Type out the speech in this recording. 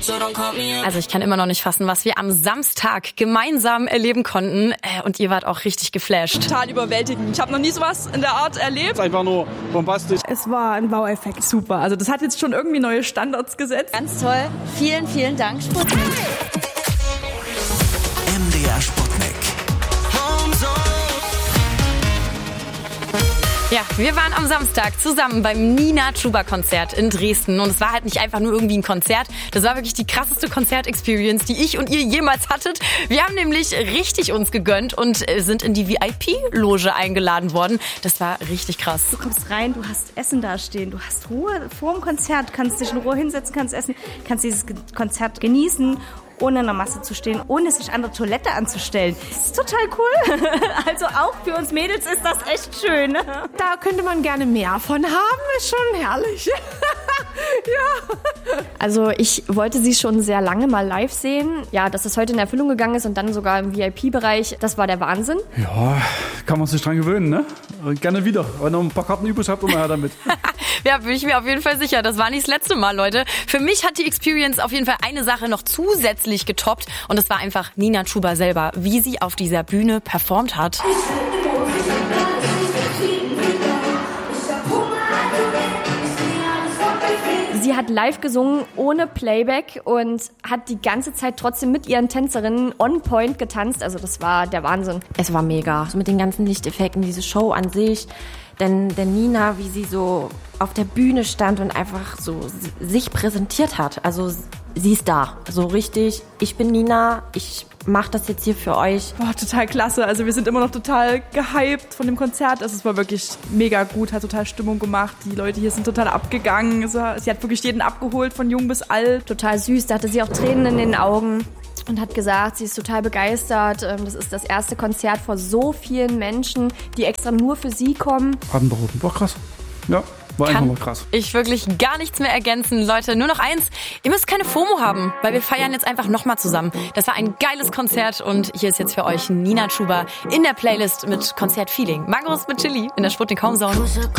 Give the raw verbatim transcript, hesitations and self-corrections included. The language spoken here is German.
Also ich kann immer noch nicht fassen, was wir am Samstag gemeinsam erleben konnten. Und ihr wart auch richtig geflasht. Total überwältigend. Ich habe noch nie sowas in der Art erlebt. Es ist einfach nur bombastisch. Es war ein Wow-Effekt. Super. Also das hat jetzt schon irgendwie neue Standards gesetzt. Ganz toll. Vielen, vielen Dank, Sputnik. M D R Sputnik. Ja, wir waren am Samstag zusammen beim Nina Chuba Konzert in Dresden und es war halt nicht einfach nur irgendwie ein Konzert, das war wirklich die krasseste Konzertexperience, die ich und ihr jemals hattet. Wir haben nämlich richtig uns gegönnt und sind in die V I P-Loge eingeladen worden. Das war richtig krass. Du kommst rein, du hast Essen da stehen, du hast Ruhe vor dem Konzert, kannst dich in Ruhe hinsetzen, kannst essen, kannst dieses Konzert genießen, ohne in der Masse zu stehen, ohne sich an der Toilette anzustellen. Das ist total cool. Also auch für uns Mädels ist das echt schön. Da könnte man gerne mehr von haben, ist schon herrlich. Ja. Also ich wollte sie schon sehr lange mal live sehen. Ja, dass es heute in Erfüllung gegangen ist und dann sogar im V I P-Bereich, das war der Wahnsinn. Ja, kann man sich dran gewöhnen, ne? Gerne wieder. Wenn ihr noch ein paar Karten übrig habt, immer her damit. Ja, bin ich mir auf jeden Fall sicher. Das war nicht das letzte Mal, Leute. Für mich hat die Experience auf jeden Fall eine Sache noch zusätzlich getoppt und das war einfach Nina Chuba selber, wie sie auf dieser Bühne performt hat. Sie hat live gesungen, ohne Playback und hat die ganze Zeit trotzdem mit ihren Tänzerinnen on point getanzt. Also das war der Wahnsinn. Es war mega. So mit den ganzen Lichteffekten, diese Show an sich. Denn der Nina, wie sie so auf der Bühne stand und einfach so sich präsentiert hat. Also sie ist da. So richtig, ich bin Nina, ich mache das jetzt hier für euch. Boah, total klasse. Also wir sind immer noch total gehypt von dem Konzert. Also es war wirklich mega gut, hat total Stimmung gemacht. Die Leute hier sind total abgegangen. Also sie hat wirklich jeden abgeholt, von jung bis alt. Total süß, da hatte sie auch Tränen in den Augen. Und hat gesagt, sie ist total begeistert. Das ist das erste Konzert vor so vielen Menschen, die extra nur für sie kommen. Atemberaubend. War krass. Ja, war einfach mal krass. Ich wirklich gar nichts mehr ergänzen. Leute, nur noch eins. Ihr müsst keine FOMO haben, weil wir feiern jetzt einfach nochmal zusammen. Das war ein geiles Konzert und hier ist jetzt für euch Nina Chuba in der Playlist mit Konzertfeeling. Magros mit Chili in der Sputnik Homezone.